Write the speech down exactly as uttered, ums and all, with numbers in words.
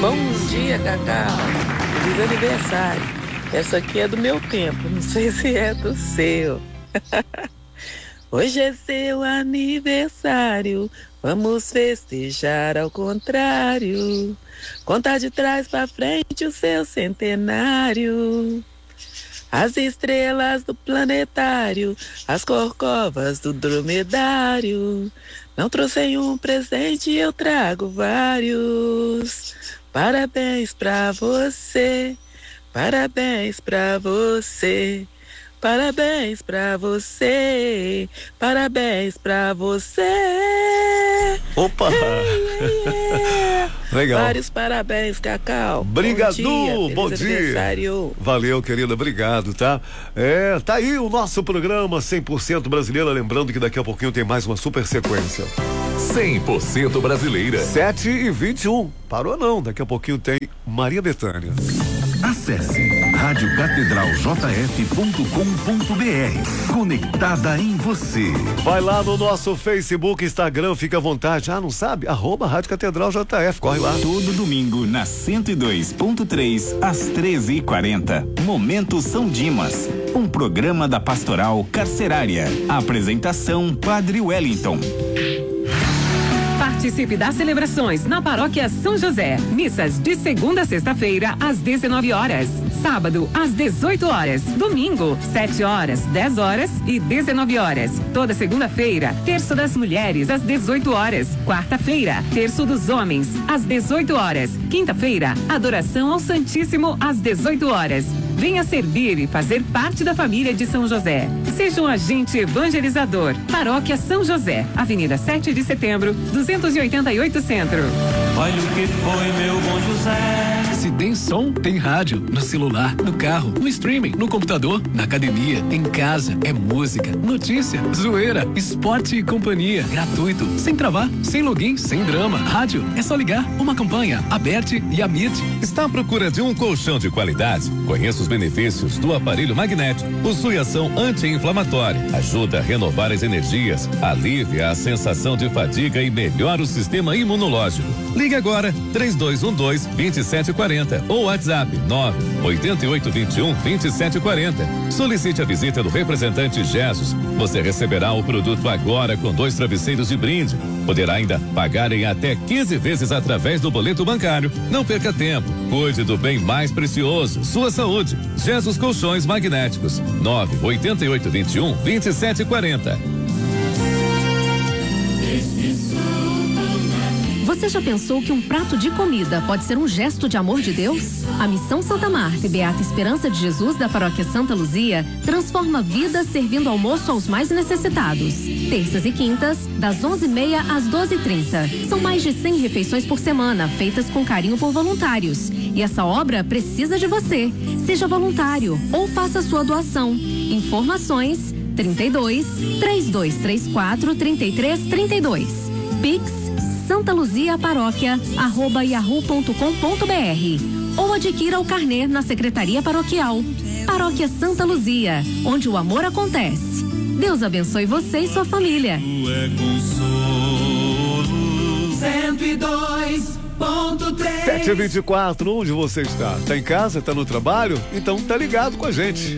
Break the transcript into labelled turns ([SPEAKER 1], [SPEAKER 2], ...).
[SPEAKER 1] Bom dia, Cacau. Feliz aniversário. Essa aqui é do meu tempo, não sei se é do seu. Hoje é seu aniversário, vamos festejar ao contrário. Contar de trás pra frente o seu centenário. As estrelas do planetário, as corcovas do dromedário. Não trouxe um presente, eu trago vários. Parabéns pra você, parabéns pra você, parabéns pra você, parabéns pra você.
[SPEAKER 2] Opa!
[SPEAKER 1] Hey, yeah, yeah.
[SPEAKER 2] Legal.
[SPEAKER 1] Vários parabéns, Cacau.
[SPEAKER 2] Obrigado,
[SPEAKER 1] bom dia.
[SPEAKER 2] bom dia. Valeu, querida, obrigado, tá? É, tá aí o nosso programa cem por cento brasileira, lembrando que daqui a pouquinho tem mais uma super sequência.
[SPEAKER 3] cem por cento brasileira.
[SPEAKER 2] sete e vinte e um. Parou não, daqui a pouquinho tem Maria Bethânia.
[SPEAKER 4] Acesse rádio catedral j f ponto com ponto b r. Conectada em você.
[SPEAKER 2] Vai lá no nosso Facebook, Instagram, fica à vontade. Ah, não sabe? Arroba Rádio Catedral J F, corre lá.
[SPEAKER 5] Todo domingo na cento e dois ponto três às treze e quarenta. Momento São Dimas, um programa da Pastoral Carcerária. Apresentação Padre Wellington.
[SPEAKER 6] Participe das celebrações na Paróquia São José. Missas de segunda a sexta-feira às dezenove horas. Sábado às dezoito horas. Domingo, sete horas, dez horas e dezenove horas. Toda segunda-feira, terço das mulheres às dezoito horas. Quarta-feira, terço dos homens às dezoito horas. Quinta-feira, adoração ao Santíssimo às dezoito horas. Venha servir e fazer parte da família de São José. Seja um agente evangelizador. Paróquia São José, Avenida sete de Setembro, duzentos e oitenta e oito Centro.
[SPEAKER 7] Olha o que foi, meu bom José.
[SPEAKER 8] Se tem som, tem rádio. No celular, no carro, no streaming, no computador, na academia, em casa. É música, notícia, zoeira, esporte e companhia. Gratuito, sem travar, sem login, sem drama. Rádio, é só ligar. Uma campanha, Aberte e Amit.
[SPEAKER 3] Está à procura de um colchão de qualidade? Conheça os benefícios do aparelho magnético. Possui ação anti-inflamatória, ajuda a renovar as energias, alivia a sensação de fadiga e melhora o sistema imunológico. Ligue agora, três dois um dois, dois sete quatro zero ou WhatsApp nove oito oito dois um, dois sete quatro zero. Solicite a visita do representante Jesus. Você receberá o produto agora com dois travesseiros de brinde. Poderá ainda pagar em até quinze vezes através do boleto bancário. Não perca tempo. Cuide do bem mais precioso, sua saúde. Jesus Colchões Magnéticos. nove oito oito dois um, dois sete quatro zero.
[SPEAKER 9] Você já pensou que um prato de comida pode ser um gesto de amor de Deus? A Missão Santa Marta e Beata Esperança de Jesus da Paróquia Santa Luzia transforma vidas servindo almoço aos mais necessitados. Terças e quintas, das onze e meia às doze e trinta. São mais de cem refeições por semana, feitas com carinho por voluntários. E essa obra precisa de você. Seja voluntário ou faça sua doação. Informações trinta e dois, três dois três quatro, trinta e três trinta e dois. Pix Santa Luzia Paróquia, arroba yahoo ponto com ponto br. Ou adquira o carnê na Secretaria Paroquial. Paróquia Santa Luzia, onde o amor acontece. Deus abençoe você e sua família.
[SPEAKER 7] cento e dois ponto três.
[SPEAKER 2] sete e vinte e quatro, onde você está? Tá em casa? Tá no trabalho? Então tá ligado com a gente.